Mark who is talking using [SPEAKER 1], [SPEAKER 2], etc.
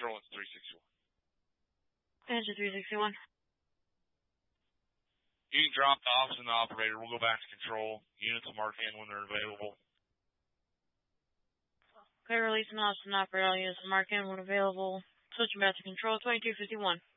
[SPEAKER 1] control, it's 361.
[SPEAKER 2] Engine 361.
[SPEAKER 1] You can drop the officer and the operator. We'll go back to control. Units will mark in when they're available.
[SPEAKER 2] Okay, release an officer and operator. All units will mark in when available. Switching back to control, 2251.